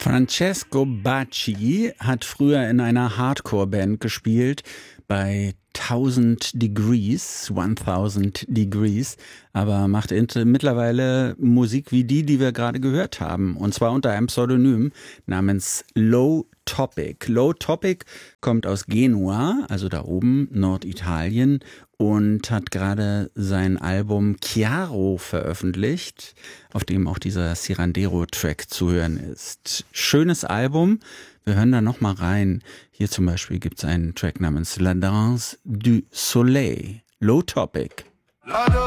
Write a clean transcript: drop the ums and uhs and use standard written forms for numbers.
Francesco Bacci hat früher in einer Hardcore-Band gespielt, bei 1000 Degrees, aber macht mittlerweile Musik wie die wir gerade gehört haben, und zwar unter einem Pseudonym namens Low Topic. Low Topic kommt aus Genua, also da oben, Norditalien, und hat gerade sein Album Chiaro veröffentlicht, auf dem auch dieser Cirandero-Track zu hören ist. Schönes Album, wir hören da nochmal rein. Hier zum Beispiel gibt es einen Track namens La Danse du Soleil. Low Topic.